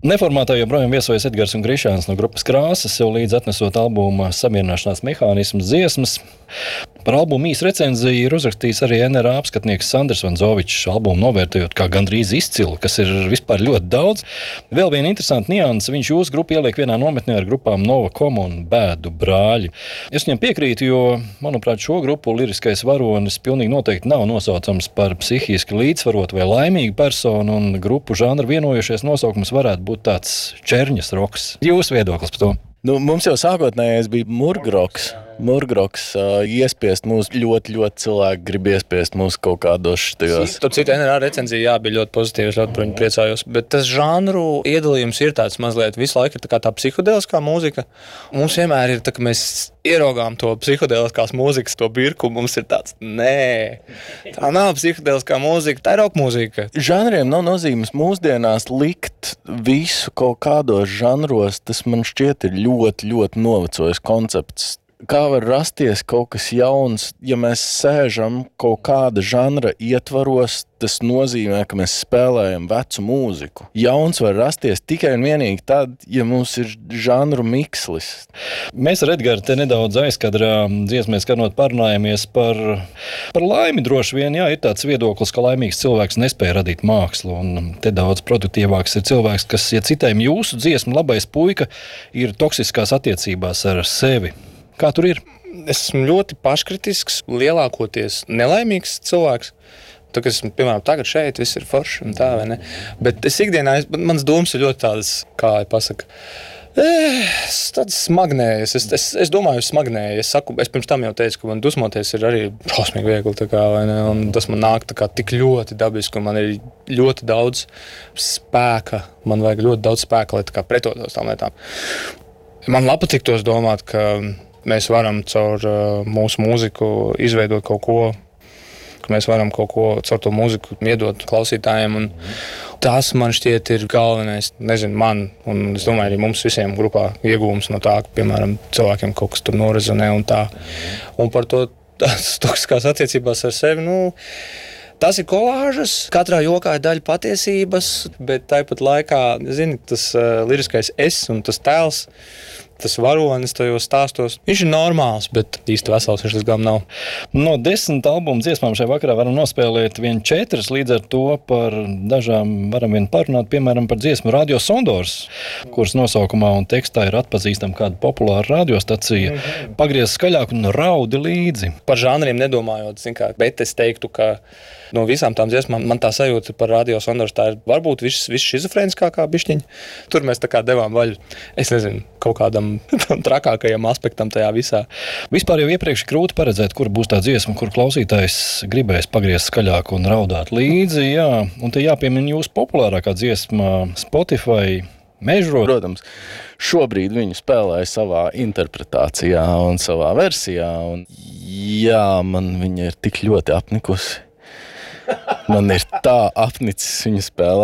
Neformātā joprojām viesojas Edgars un Grišāns no grupas Krāsas, sev līdz atnesot albuma Samierināšanās mehānismus dziesmas. Par albumu īsu recenziju ir uzrakstījis arī NRA apskatnieks Sandrs Vanzovičs, albumu novērtējot kā gandrīz izcilu, kas ir vispār ļoti daudz. Vēl viena interesanta nianse, viņš jūsu grupu ieliek vienā nometnē ar grupām Nova Koma un Bēdu brāļi. Es viņam piekrītu, jo, manuprāt, šo grupu liriskais varonis pilnīgi noteikti nav nosaucams par psihiski līdzsvarotu vai laimīgu personu, un grupu žanru vienojušies nosaukums varētu būt tāds čerņas roks. Jūsu viedoklis par to? Mums jau sākotnējais bija murgroks. Murgroks iespiest mūs ļoti cilvēki grib iespiest mūs kaut kādos šitajos. Tur citu NRA recenzija, jā, bija ļoti pozitīvas, ļoti par viņu priecājos. Bet tas žanru iedalījums ir tāds mazliet visu laiku ir tā psihedeliskā mūzika. Mums vienmēr ir tā, ka mēs ieraugām to psihedeliskās mūzikas, to birku, mums ir tāds, nē, tā nav psihedeliskā mūzika, tā ir roka mūzika. Žanriem nav nozīmes mūsdienās likt visu kaut kādos žanros, tas man šķiet ir ļoti novecojis koncepts. Kā var rasties kaut kas jauns, ja mēs sēžam kaut kāda žanra ietvaros, tas nozīmē, ka mēs spēlējam vecu mūziku. Jauns var rasties tikai un vienīgi tad, ja mums ir žanru mikslis. Mēs ar Edgaru te nedaudz aizkadrā dziesmē skanot parunājamies par laimi droši vien. Jā, ir tāds viedoklis, ka laimīgs cilvēks nespēja radīt mākslu, un te daudz produktīvāks ir cilvēks, kas, ja citējam jūsu dziesmu labais puika, ir toksiskās attiecībās ar sevi. Kā tur ir? Esmu ļoti paškritisks, lielākoties nelaimīgs cilvēks. Tā, ka esmu, piemēram, tagad šeit, viss ir forši un tā, vai ne? Bet es ikdienā, mans domas ir ļoti tādas, kā pasaka, tāds smagnējas. Es domāju, smagnēju. Es pirms tam jau teicu, ka man dusmoties ir arī šausmīgi viegli, tā kā, vai ne? Un tas man nāk tā kā tik ļoti dabiski, un man ir ļoti daudz spēka. Man vajag ļoti daudz spēka, lai tā kā pretotos tām lietām. Man patiktos domāt, ka mēs varam caur mūsu mūziku izveidot kaut ko, ka mēs varam kaut ko caur to mūziku iedot klausītājiem. Un tas man šķiet ir galvenais, nezinu, man, un es domāju, arī mums visiem grupā iegūms no tā, ka, piemēram, cilvēkiem kaut kas tur norezonē un tā. Un par to toksiskās attiecībās ar sevi, tas ir kolāžas, katrā jokā ir daļa patiesības, bet tāpat laikā, zini, tas liriskais es un tas tēls, tas varonis tajos stāstos, viņš ir normāls, bet īsti vesels viņš līdz galam nav. No 10 albumu dziesmām šajā vakarā varam nospēlēt vien 4, līdz ar to par dažām varam vien parunāt, piemēram, par dziesmu Radio Sondors, kuras nosaukumā un tekstā ir atpazīstama kāda populāra radiostacija. Pagriez skaļāk un raudi līdzi. Par žanriem nedomājot, bet es teiktu, ka no visām tām dziesmām man tā sajūta par Radio Sondors, tā ir varbūt viss šizofrēniskākā bišķiņa. Tur mēs tā kā devām vaļu, es nezinu, kaut kādam trakākajam aspektam tajā visā. Vispār jau iepriekš ir grūti paredzēt, kur būs tā dziesma, kur klausītājs gribēs pagriezt skaļāk un raudāt līdzi, jā. Un te jāpiemina jūsu populārākā dziesma Spotify Mežrot. Protams, šobrīd viņu spēlēja savā interpretācijā un savā versijā, un jā, man viņa ir tik ļoti apnikusi. Man ir tā apnicis viņu spēlēt.